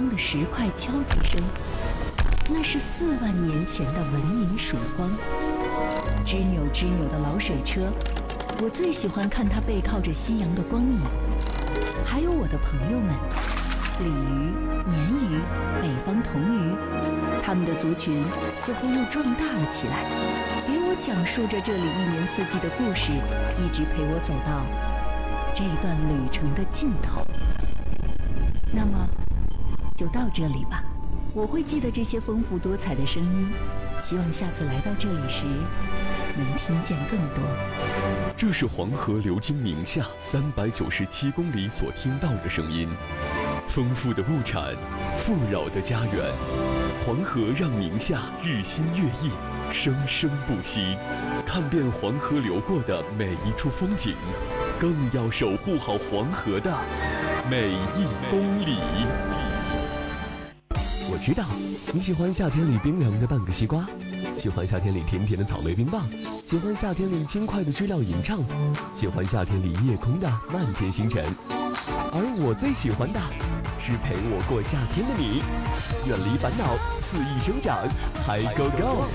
当的石块敲击声，那是4万年前的文明曙光。吱扭吱扭的老水车，我最喜欢看它背靠着夕阳的光影。还有我的朋友们，鲤鱼、鲶鱼、北方童鱼，它们的族群似乎又壮大了起来，给我讲述着这里1年4季的故事，一直陪我走到这段旅程的尽头。那么就到这里吧，我会记得这些丰富多彩的声音，希望下次来到这里时能听见更多。 这是黄河流经宁夏397公里所听到的声音，丰富的物产，富饶的家园。黄河让宁夏日新月异，生生不息。看遍黄河流过的每一处风景，更要守护好黄河的每一公里。 我知道你喜欢夏天里冰凉的半个西瓜，喜欢夏天里甜甜的草莓冰棒，喜欢夏天里轻快的知了吟唱，喜欢夏天里夜空的漫天星辰。而我最喜欢的是陪我过夏天的你，远离烦恼，肆意生长，嗨 Go Go！